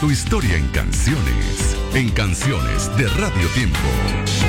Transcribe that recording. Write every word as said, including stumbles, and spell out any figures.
tu historia en canciones, en Canciones de Radio Tiempo.